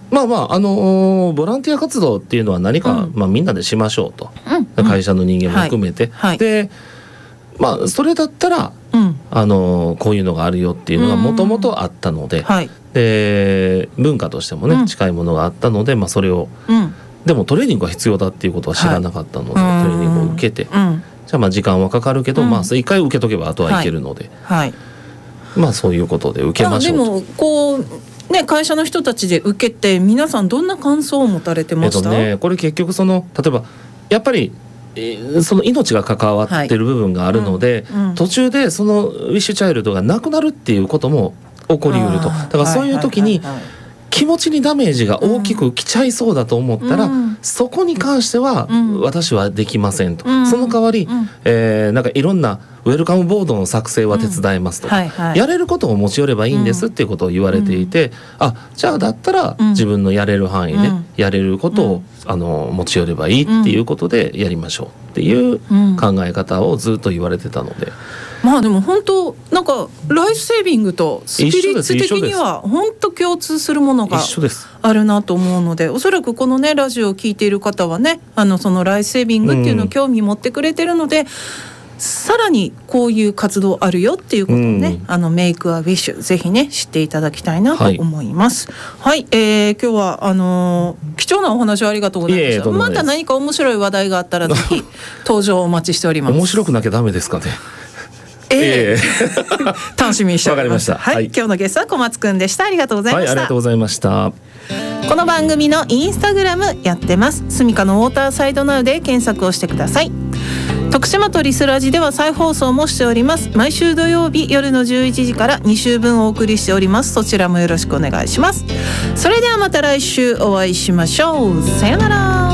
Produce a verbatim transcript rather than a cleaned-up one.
まあまあ、あのー、ボランティア活動っていうのは何か、うんまあ、みんなでしましょうと、うん、会社の人間も含めて、はいはい、でまあそれだったら、うんあのー、こういうのがあるよっていうのがもともとあったので、はい、で文化としてもね、うん、近いものがあったので、まあ、それを、うん、でもトレーニングが必要だっていうことは知らなかったので、はい、トレーニングを受けて、うん、じゃあまあ時間はかかるけど、うんまあ、一回受けとけばあとはいけるので、はいはい、まあそういうことで受けましょうと。 でもこうね、会社の人たちで受けて皆さんどんな感想を持たれてました？ えっとね、これ結局その例えばやっぱり、えー、その命が関わってる部分があるので、はいうんうん、途中でそのウィッシュチャイルドがなくなるっていうことも起こりうると。だからそういう時に気持ちにダメージが大きくきちゃいそうだと思ったら、うん、そこに関しては私はできませんと、うん、その代わり、うんえー、なんかいろんなウェルカムボードの作成は手伝いますと、うんはいはい、やれることを持ち寄ればいいんですっていうことを言われていて、うん、あじゃあだったら自分のやれる範囲でやれることを、うん、あの持ち寄ればいいっていうことでやりましょうっていう考え方をずっと言われてたので、 まあでも本当なんかライフセービングとスピリッツ的には本当共通するものがあるなと思うので、おそらくこのねラジオを聞いている方はねあのそのライフセービングっていうのを興味持ってくれてるので、うん、さらにこういう活動あるよっていうことをね、うん、あのメイクアウィッシュぜひね知っていただきたいなと思います。はい、はい、えー、今日はあのー、貴重なお話をありがとうございました。また何か面白い話題があったらぜひ登場をお待ちしております。 面白くなきゃダメですかね。 えー、楽しみにしております。わかりました。はい、はい、今日のゲストは小松くんでした。ありがとうございました。 はい、ありがとうございました。 この番組のインスタグラムやってます。スミカのウォーターサイドナウで検索をしてください。徳島とリスラジでは再放送もしております。毎週土曜日夜のじゅういちじからに週分お送りしております。そちらもよろしくお願いします。それではまた来週お会いしましょう。さよなら。